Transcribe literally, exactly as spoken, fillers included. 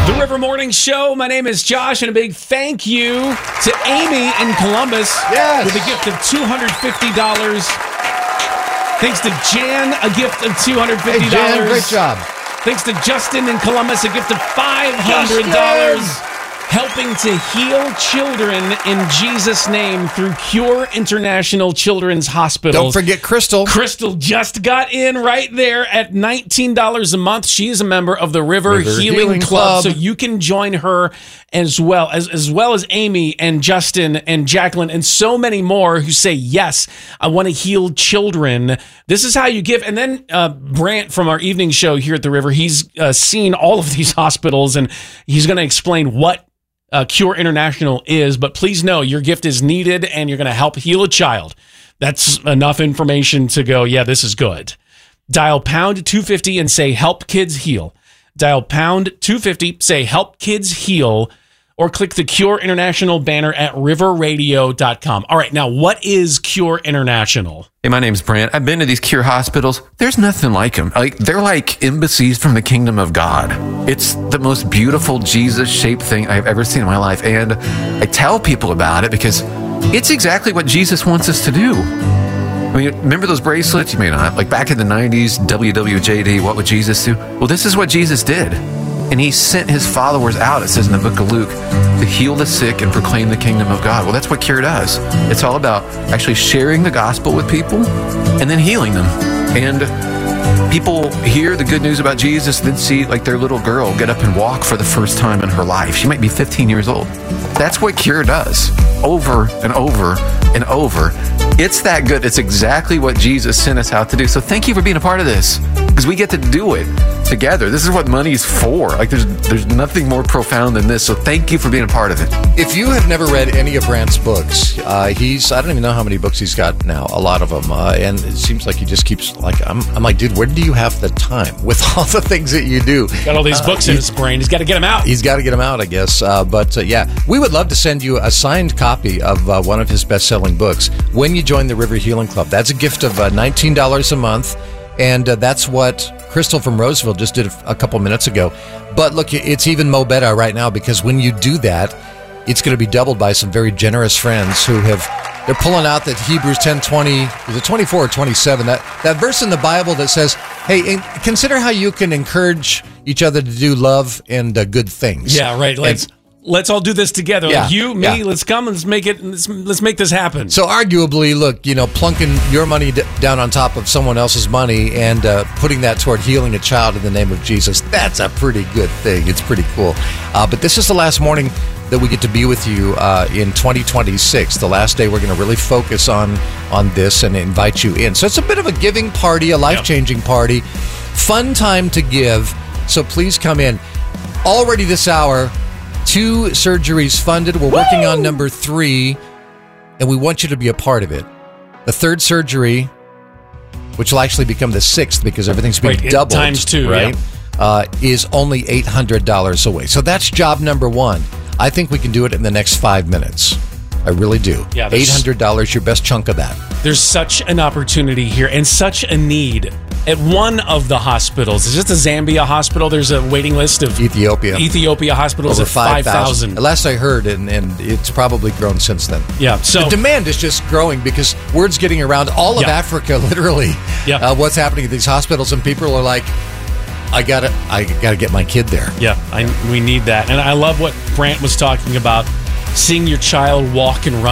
The River Morning Show. My name is Josh, and a big thank you to Amy in Columbus yes. with a gift of two hundred fifty dollars. Thanks to Jan, a gift of two hundred fifty dollars. Hey, Jan, great job. Thanks to Justin in Columbus, a gift of five hundred dollars. Justin! Helping to heal children in Jesus' name through Cure International Children's Hospital. Don't forget Crystal. Crystal just got in right there at nineteen dollars a month. She is a member of the River, River Healing, Healing Club, Club, so you can join her as well, as, as well as Amy and Justin and Jacqueline and so many more who say, yes, I want to heal children. This is how you give. And then uh, Brant from our evening show here at the River, he's uh, seen all of these hospitals, and he's going to explain what Uh, Cure International is, but please know your gift is needed and you're going to help heal a child. That's enough information to go, yeah, this is good. Dial pound two fifty and say help kids heal. Dial pound two fifty, say help kids heal, or click the Cure International banner at river radio dot com. All right, now what is Cure International? Hey, my name's Brant. I've been to these Cure hospitals. There's nothing like them. Like, they're like embassies from the kingdom of God. It's the most beautiful Jesus-shaped thing I've ever seen in my life. And I tell people about it because it's exactly what Jesus wants us to do. I mean, remember those bracelets? You may not. Like back in the nineties, W W J D, what would Jesus do? Well, this is what Jesus did. And he sent his followers out, it says in the book of Luke, to heal the sick and proclaim the kingdom of God. Well, that's what Cure does. It's all about actually sharing the gospel with people and then healing them. And people hear the good news about Jesus, then see like their little girl get up and walk for the first time in her life. She might be fifteen years old. That's what Cure does over and over and over. It's that good. It's exactly what Jesus sent us out to do. So thank you for being a part of this, because we get to do it together. This is what money's for. Like there's there's nothing more profound than this. So thank you for being a part of it. If you have never read any of Brant's books, uh, he's, I don't even know how many books he's got now, a lot of them. Uh, and it seems like he just keeps like, I'm, I'm like, dude, where do you have the time with all the things that you do? Got all these uh, books in his brain. He's got to get them out. He's got to get them out, I guess. Uh, but uh, yeah, we would love to send you a signed copy of uh, one of his best-selling books when you join the River Healing Club. That's a gift of uh, nineteen dollars a month. And uh, that's what Crystal from Roseville just did a, a couple minutes ago. But look, it's even mo better right now, because when you do that, it's going to be doubled by some very generous friends who have, they're pulling out that Hebrews ten twenty, is it twenty-four or twenty-seven, that, that verse in the Bible that says, hey, consider how you can encourage each other to do love and uh, good things. Yeah, right. Let's, and, let's all do this together. Yeah, like you, me, yeah. let's come and let's make it, let's, let's make this happen. So arguably, look, you know, plunking your money d- down on top of someone else's money and uh, putting that toward healing a child in the name of Jesus, that's a pretty good thing. It's pretty cool. Uh, but this is the last morning that we get to be with you uh, in twenty twenty-six. The last day we're going to really focus on on this and invite you in. So it's a bit of a giving party, a life-changing yep. party. Fun time to give. So please come in. Already this hour, two surgeries funded. We're working Woo! on number three, and we want you to be a part of it. The third surgery, which will actually become the sixth because everything's being Wait, doubled. Times two, right? Yeah. Uh, is only eight hundred dollars away. So that's job number one. I think we can do it in the next five minutes. I really do. Yeah, eight hundred dollars, your best chunk of that. There's such an opportunity here and such a need at one of the hospitals. Is this the Zambia hospital? There's a waiting list of Ethiopia. Ethiopia hospitals Over at five thousand. Last I heard, and, and it's probably grown since then. Yeah. So the demand is just growing because word's getting around all of yeah. Africa, literally. Yeah. Uh, what's happening at these hospitals, and people are like, I gotta, I gotta get my kid there. Yeah, I, we need that. And I love what Brant was talking about, seeing your child walk and run